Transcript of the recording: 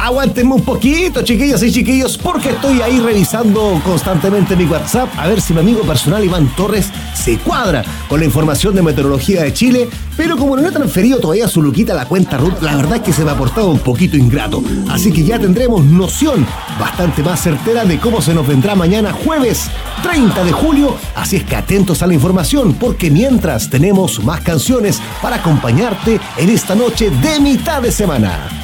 Aguántenme un poquito, chiquillas y chiquillos, porque estoy ahí revisando constantemente mi WhatsApp a ver si mi amigo personal Iván Torres se cuadra con la información de meteorología de Chile, pero como no he transferido todavía su luquita a la cuenta RUT, la verdad es que se me ha portado un poquito ingrato. Así que ya tendremos noción bastante más certera de cómo se nos vendrá mañana jueves 30 de julio, así es que atentos a la información, porque mientras tenemos más canciones para acompañarte en esta noche de mitad de semana.